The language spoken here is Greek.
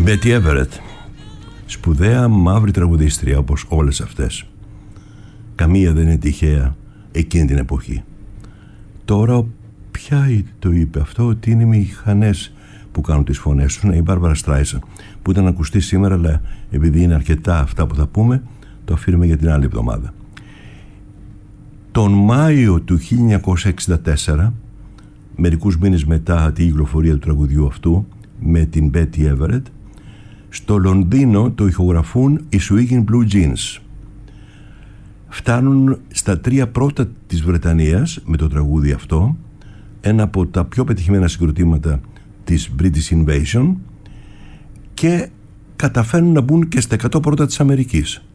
Η Betty Everett, σπουδαία μαύρη τραγουδίστρια όπως όλες αυτές. Καμία δεν είναι τυχαία εκείνη την εποχή. Τώρα ποια το είπε αυτό, ότι είναι οι μηχανές που κάνουν τις φωνές τους? Είναι η Μπάρμπαρα Στράισαν, που ήταν να ακουστεί σήμερα, αλλά επειδή είναι αρκετά αυτά που θα πούμε, το αφήνουμε για την άλλη εβδομάδα. Τον Μάιο του 1964, μερικούς μήνες μετά την κυκλοφορία του τραγουδιού αυτού με την Betty Everett, στο Λονδίνο το ηχογραφούν οι Swingin' Blue Jeans. Φτάνουν στα 3 πρώτα της Βρετανίας με το τραγούδι αυτό, ένα από τα πιο πετυχημένα συγκροτήματα της British Invasion, και καταφέρνουν να μπουν και στα 100 πρώτα της Αμερικής.